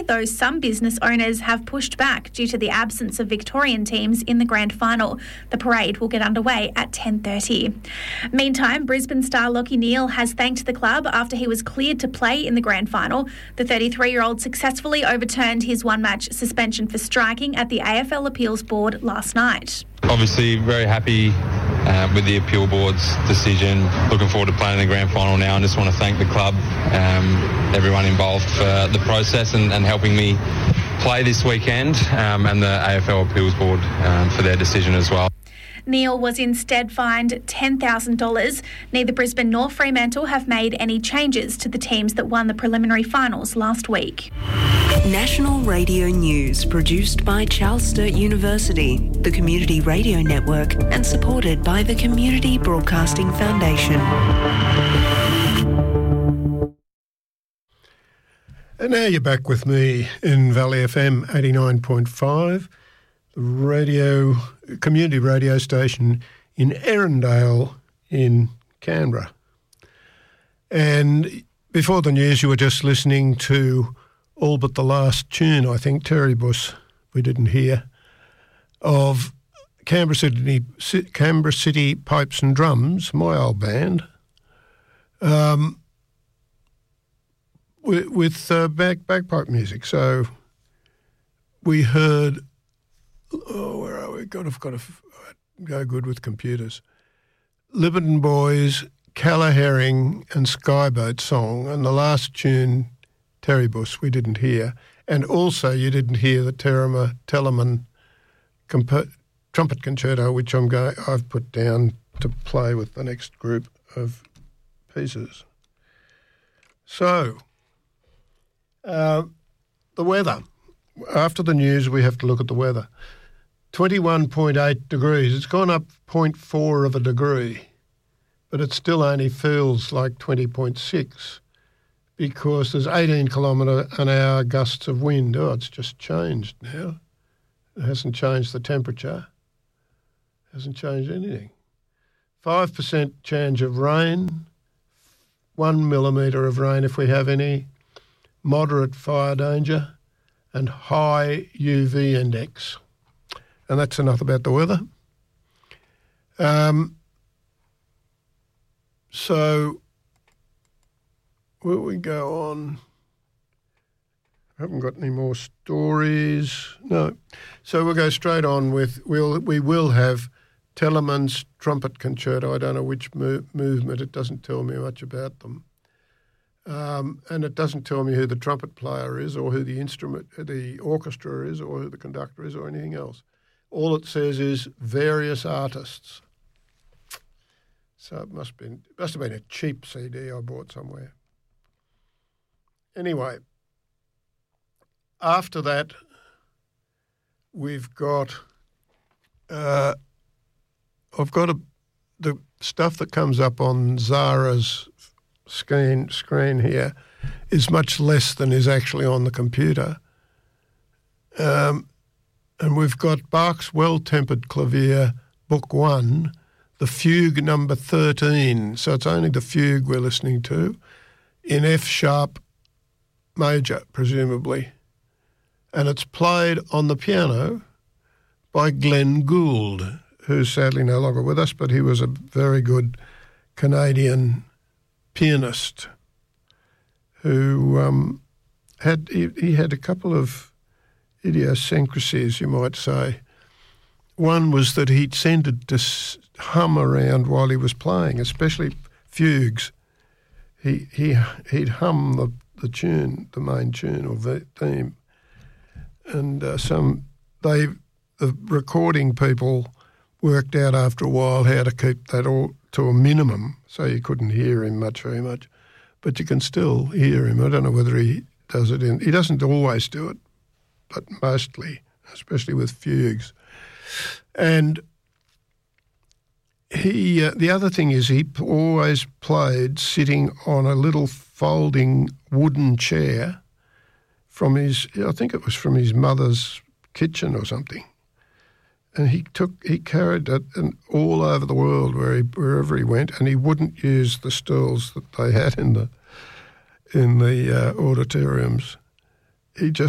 Sunday, though some business owners have pushed back due to the absence of Victorian teams in the grand final. The parade will get underway at 10:30. Meantime, Brisbane star Lachie Neale has thanked the club after he was cleared to play in the grand final. The 33-year-old successfully overturned his one-match suspension for striking at the AFL Appeals Board last night. Obviously very happy with the appeal board's decision. Looking forward to playing in the grand final now, and just want to thank the club, everyone involved for the process and helping me play this weekend, and the AFL Appeals Board for their decision as well. Neale was instead fined $10,000. Neither Brisbane nor Fremantle have made any changes to the teams that won the preliminary finals last week. National Radio News, produced by Charles Sturt University, the Community Radio Network, and supported by the Community Broadcasting Foundation. And now you're back with me in Valley FM 89.5, the community radio station in Erindale in Canberra. And before the news, you were just listening to all but the last tune, I think, Terry Buss, we didn't hear, of Canberra City Pipes and Drums, my old band, with bagpipe music. So we heard, where are we? I've got to go good with computers. Liberton Boys, Calla Herring and Skyboat Song, and the last tune, Terry Buss, we didn't hear. And also you didn't hear the Telemann trumpet concerto, which I've put down to play with the next group of pieces. So, the weather. After the news, we have to look at the weather. 21.8 degrees. It's gone up 0.4 of a degree, but it still only feels like 20.6 because there's 18 kilometre an hour gusts of wind. Oh, it's just changed now. It hasn't changed the temperature. It hasn't changed anything. 5% chance of rain, 1 millimetre of rain if we have any, moderate fire danger, and high UV index. And that's enough about the weather. So, will we go on? I haven't got any more stories. No. So we'll go straight on with, we will have Telemann's trumpet concerto. I don't know which movement. It doesn't tell me much about them. And it doesn't tell me who the trumpet player is or who the orchestra is or who the conductor is or anything else. All it says is various artists. So it must have been a cheap CD I bought somewhere. Anyway, after that, we've got I've got the stuff that comes up on Zara's screen here is much less than is actually on the computer. And we've got Bach's Well-Tempered Clavier, Book 1, the Fugue number 13. So it's only the fugue we're listening to, in F-sharp major, presumably. And it's played on the piano by Glenn Gould, who's sadly no longer with us, but he was a very good Canadian pianist who had a couple of idiosyncrasies, you might say. One was that he tended to hum around while he was playing, especially fugues. He'd hum the tune, the main tune or the theme, and the recording people worked out after a while how to keep that all to a minimum, so you couldn't hear him very much, but you can still hear him. I don't know whether he does it he doesn't always do it, but mostly, especially with fugues. And the other thing is he always played sitting on a little folding wooden chair from I think it was from his mother's kitchen or something. And he carried it all over the world wherever he went, and he wouldn't use the stools that they had in the auditoriums. He just